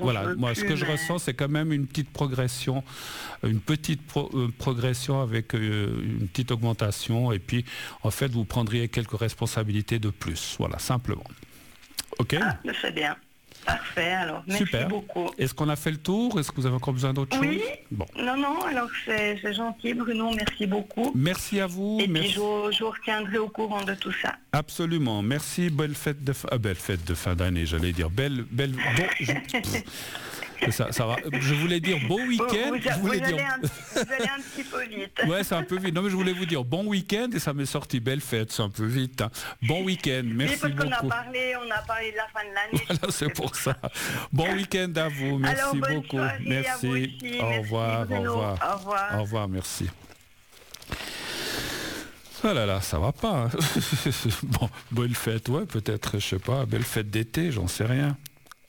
voilà, moi ce que je ressens, c'est quand même une petite progression avec une petite augmentation, et puis en fait vous prendriez quelques responsabilités de plus, voilà, simplement. Ok. Ah, c'est bien. Parfait, alors merci Super. beaucoup. Est-ce qu'on a fait le tour? Est-ce que vous avez encore besoin d'autre chose? Oui. Bon. Non, alors c'est gentil Bruno, merci beaucoup. Merci à vous. Et puis je vous retiendrai au courant de tout ça. Absolument, merci, belle fête de fin d'année, j'allais dire. Ça va. Je voulais dire bon week-end. Vous allez un petit peu vite. Ouais, c'est un peu vite. Non, mais je voulais vous dire bon week-end et ça m'est sorti belle fête, c'est un peu vite. Hein. Bon week-end, merci oui, parce beaucoup. On a parlé de la fin de l'année. Voilà, c'est pour ça. Bon week-end à vous, merci alors, bonne beaucoup. Merci. À vous aussi. Au revoir, merci, au revoir. Au revoir. Au revoir, merci. Oh là là, ça va pas. Hein. Bon, bonne fête, ouais, peut-être, je sais pas, belle fête d'été, j'en sais rien.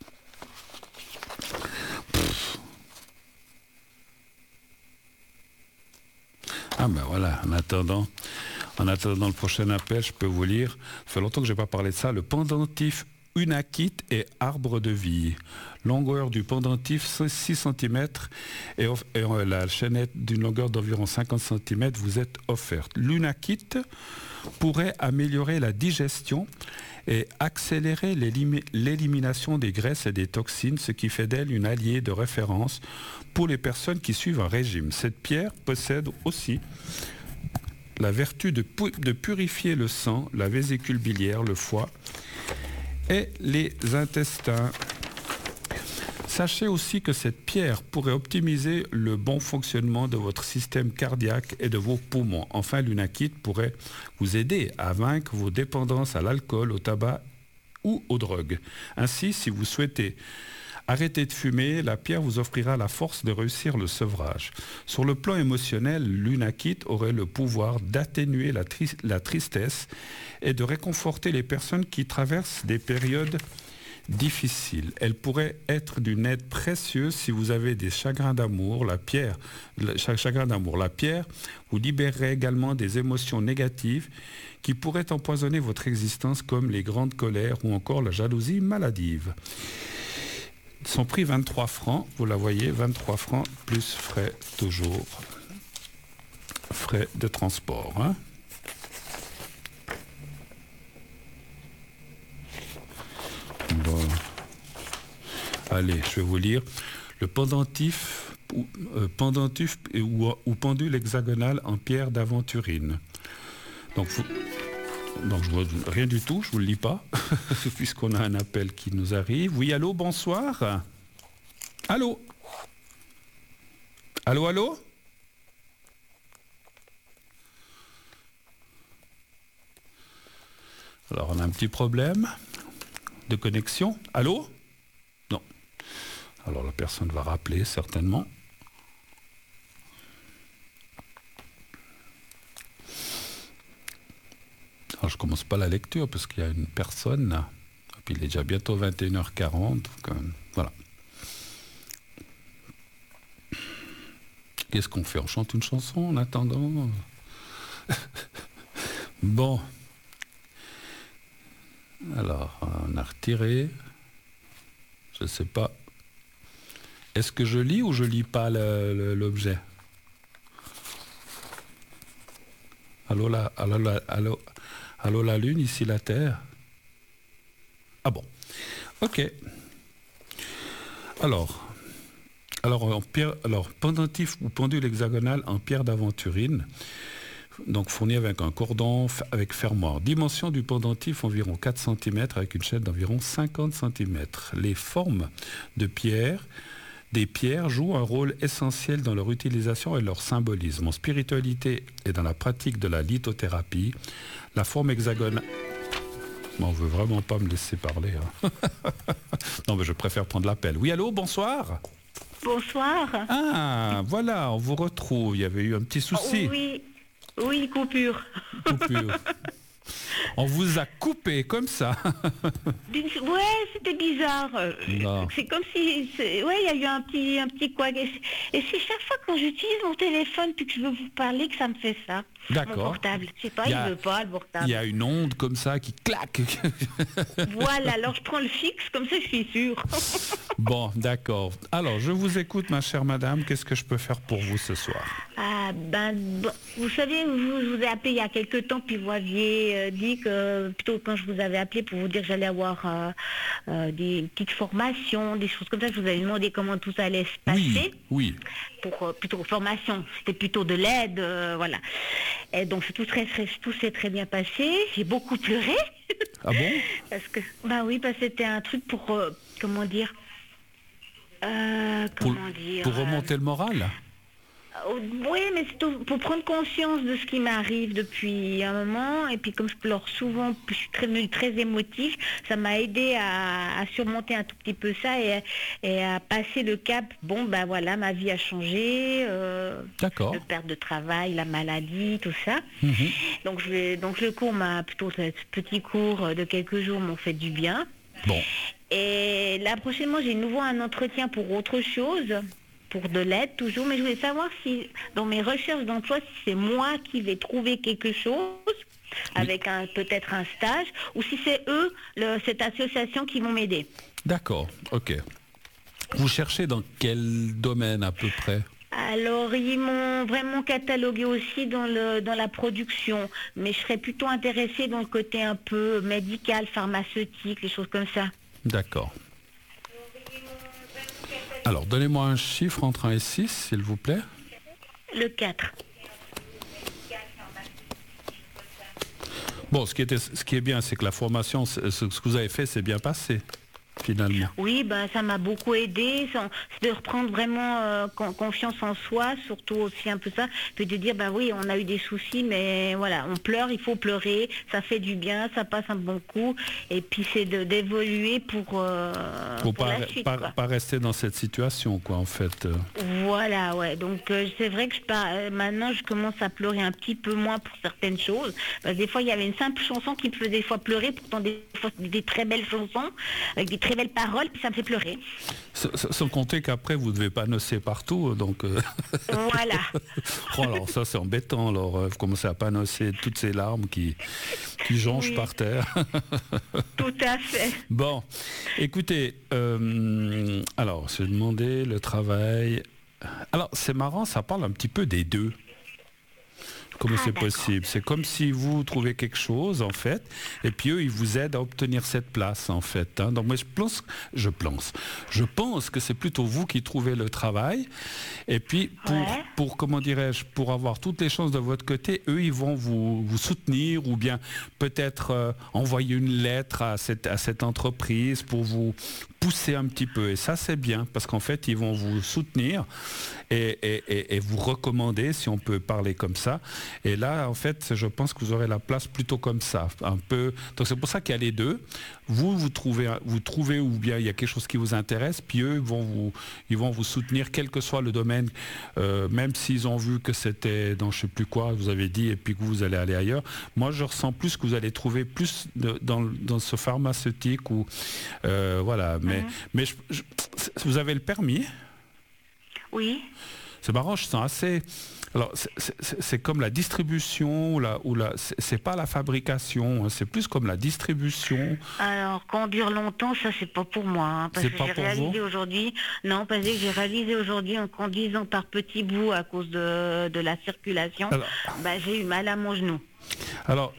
Ah ben voilà, en attendant le prochain appel, je peux vous lire, ça fait longtemps que je n'ai pas parlé de ça, le pendentif Unakit et arbre de vie. Longueur du pendentif 6 cm et la chaînette d'une longueur d'environ 50 cm vous est offerte. L'Unakit pourrait améliorer la digestion et accélérer l'élimination des graisses et des toxines, ce qui fait d'elle une alliée de référence pour les personnes qui suivent un régime. Cette pierre possède aussi la vertu de purifier le sang, la vésicule biliaire, le foie et les intestins. Sachez aussi que cette pierre pourrait optimiser le bon fonctionnement de votre système cardiaque et de vos poumons. Enfin, l'Unakit pourrait vous aider à vaincre vos dépendances à l'alcool, au tabac ou aux drogues. Ainsi, si vous souhaitez arrêter de fumer, la pierre vous offrira la force de réussir le sevrage. Sur le plan émotionnel, l'Unakit aurait le pouvoir d'atténuer la tristesse et de réconforter les personnes qui traversent des périodes difficile. Elle pourrait être d'une aide précieuse si vous avez des chagrins d'amour. La pierre vous libérerait également des émotions négatives qui pourraient empoisonner votre existence, comme les grandes colères ou encore la jalousie maladive. Son prix 23 francs, vous la voyez, 23 francs plus frais toujours. Frais de transport. Hein. Bon. Allez, je vais vous lire. Le pendentif ou pendule hexagonal en pierre d'aventurine. Donc je vois rien du tout, je vous le lis pas, puisqu'on a un appel qui nous arrive. Oui, allô, bonsoir. Allô. Allô. Alors, on a un petit problème de connexion. Allô? Non. Alors, la personne va rappeler, certainement. Alors, je commence pas la lecture, parce qu'il y a une personne, et puis il est déjà bientôt 21h40, donc, voilà. Qu'est-ce qu'on fait? On chante une chanson en attendant? Bon. Alors, on a retiré. Je ne sais pas. Est-ce que je lis ou je lis pas l'objet? Allô la Lune, ici la Terre. Ah bon. Ok. Alors, pendentif ou pendule hexagonal en pierre d'aventurine. Donc fourni avec un cordon avec fermoir. Dimension du pendentif environ 4 cm avec une chaîne d'environ 50 cm. Les formes des pierres jouent un rôle essentiel dans leur utilisation et leur symbolisme. En spiritualité et dans la pratique de la lithothérapie, la forme hexagonale... On ne veut vraiment pas me laisser parler. Hein. Non, mais je préfère prendre l'appel. Oui, allô, bonsoir. Bonsoir. Ah, voilà, on vous retrouve. Il y avait eu un petit souci. Oui, coupure. On vous a coupé comme ça. Ouais, c'était bizarre. Non. C'est comme si, ouais, il y a eu un petit couac. Et c'est chaque fois quand j'utilise mon téléphone puis que je veux vous parler que ça me fait ça. D'accord. Mon portable. Je sais pas, il veut pas le portable. Il y a une onde comme ça qui claque. Voilà, alors je prends le fixe, comme ça je suis sûre. Bon, d'accord. Alors, je vous écoute, ma chère madame. Qu'est-ce que je peux faire pour vous ce soir? Ah, bon, vous savez, je vous ai appelé il y a quelques temps, puis vous aviez dit que, plutôt quand je vous avais appelé pour vous dire que j'allais avoir des petites formations, des choses comme ça, je vous avais demandé comment tout ça allait se passer. Oui. Pour plutôt formation, c'était plutôt de l'aide, voilà. Et donc tout s'est très bien passé. J'ai beaucoup pleuré. Ah bon? Parce que c'était un truc pour comment dire pour remonter le moral. Oui, mais c'est pour prendre conscience de ce qui m'arrive depuis un moment. Et puis comme je pleure souvent, je suis devenue très émotive, ça m'a aidé à surmonter un tout petit peu ça et à passer le cap. Bon, ben voilà, ma vie a changé. D'accord. Le perte de travail, la maladie, tout ça. Donc le cours ce petit cours de quelques jours m'ont fait du bien. Bon. Et là, prochainement, j'ai de nouveau un entretien pour autre chose. Pour de l'aide toujours, mais je voulais savoir si dans mes recherches d'emploi, si c'est moi qui vais trouver quelque chose avec peut-être un stage, ou si c'est eux, cette association, qui vont m'aider. D'accord, ok. Vous cherchez dans quel domaine à peu près? Alors, ils m'ont vraiment catalogué aussi dans la production, mais je serais plutôt intéressée dans le côté un peu médical, pharmaceutique, les choses comme ça. D'accord. Alors, donnez-moi un chiffre entre 1 et 6, s'il vous plaît. Le 4. Bon, ce qui est bien, c'est que la formation, ce que vous avez fait, c'est bien passé, finalement. Oui, ça m'a beaucoup aidé, c'est de reprendre vraiment confiance en soi, surtout aussi un peu ça, puis de dire, oui, on a eu des soucis, mais voilà, on pleure, il faut pleurer, ça fait du bien, ça passe un bon coup, et puis c'est d'évoluer pour la suite. Pas rester dans cette situation, quoi, en fait. Voilà, ouais, donc c'est vrai que maintenant, je commence à pleurer un petit peu moins pour certaines choses, parce que des fois, il y avait une simple chanson qui me faisait des fois pleurer, pourtant des fois, des très belles chansons, avec des très belles paroles, puis ça me fait pleurer. Sans compter qu'après, vous ne devez pas nocer partout, donc... Voilà. Oh, alors ça, c'est embêtant, alors vous commencez à panosser toutes ces larmes qui jonchent par terre. Tout à fait. Bon, écoutez, alors, j'ai demandé le travail... Alors, c'est marrant, ça parle un petit peu des deux. Comment c'est possible? C'est comme si vous trouvez quelque chose, en fait, et puis eux, ils vous aident à obtenir cette place, en fait. Donc moi, je pense que c'est plutôt vous qui trouvez le travail, et puis pour comment dirais-je, pour avoir toutes les chances de votre côté, eux, ils vont vous soutenir, ou bien peut-être envoyer une lettre à cette entreprise pour vous pousser un petit peu. Et ça, c'est bien, parce qu'en fait, ils vont vous soutenir et vous recommander, si on peut parler comme ça. Et là, en fait, je pense que vous aurez la place plutôt comme ça, un peu. Donc c'est pour ça qu'il y a les deux. Vous trouvez ou bien il y a quelque chose qui vous intéresse, puis eux ils vont vous soutenir, quel que soit le domaine, même s'ils ont vu que c'était dans je sais plus quoi, vous avez dit, et puis que vous allez aller ailleurs. Moi, je ressens plus que vous allez trouver plus dans ce pharmaceutique ou voilà. Mais vous avez le permis? Oui. C'est marrant, je sens assez... Alors, c'est comme la distribution, c'est pas la fabrication, hein, c'est plus comme la distribution. Alors, conduire longtemps, ça, c'est pas pour moi. Hein, parce que j'ai réalisé aujourd'hui, non, parce que j'ai réalisé aujourd'hui en conduisant par petits bouts à cause de la circulation, j'ai eu mal à mon genou. Alors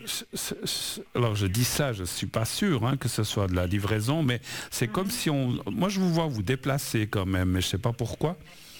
je dis ça, je ne suis pas sûr que ce soit de la livraison, mais c'est comme si moi je vous vois vous déplacer quand même, mais je ne sais pas pourquoi.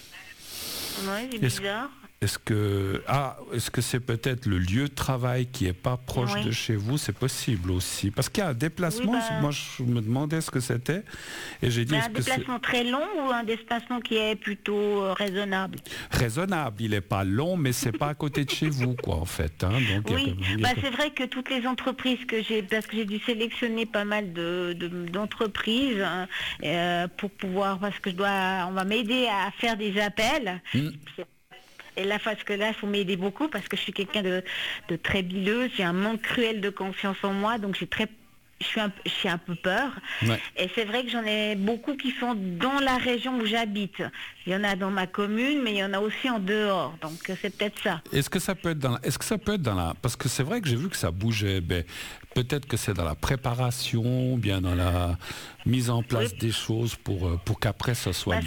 Oui, c'est bizarre. Est-ce que c'est peut-être le lieu de travail qui n'est pas proche de chez vous? C'est possible aussi. Parce qu'il y a un déplacement, moi je me demandais ce que c'était, et j'ai dit... Un déplacement très long ou un déplacement qui est plutôt raisonnable? Raisonnable, il n'est pas long, mais c'est pas à côté de chez vous, quoi, en fait. Hein. Donc, oui, c'est vrai que toutes les entreprises parce que j'ai dû sélectionner pas mal d'entreprises pour pouvoir, parce que on va m'aider à faire des appels. Et là, parce que là, il faut m'aider beaucoup parce que je suis quelqu'un de très bileuse, j'ai un manque cruel de confiance en moi, donc j'ai un peu peur. Ouais. Et c'est vrai que j'en ai beaucoup qui sont dans la région où j'habite. Il y en a dans ma commune, mais il y en a aussi en dehors. Donc c'est peut-être ça. Est-ce que ça peut être dans la... Parce que c'est vrai que j'ai vu que ça bougeait. Ben, peut-être que c'est dans la préparation, bien dans la mise en place des choses pour qu'après ça soit Parce